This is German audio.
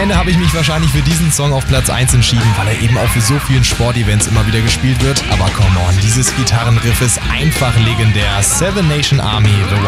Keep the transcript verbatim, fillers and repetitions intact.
Ende habe ich mich wahrscheinlich für diesen Song auf Platz eins entschieden, weil er eben auch für so vielen Sportevents immer wieder gespielt wird. Aber come on, dieses Gitarrenriff ist einfach legendär. Seven Nation Army, The